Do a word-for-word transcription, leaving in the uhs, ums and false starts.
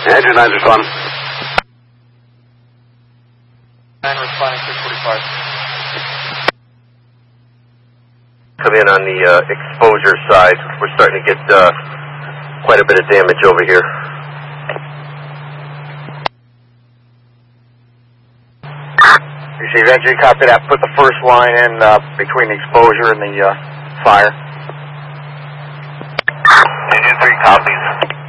Engine nine respond. nine responding six forty-five. Come in on the uh, exposure side. We're starting to get uh, quite a bit of damage over here. Receive entry, copy that. Put the first line in uh, between the exposure and the uh, fire. Engine three copies.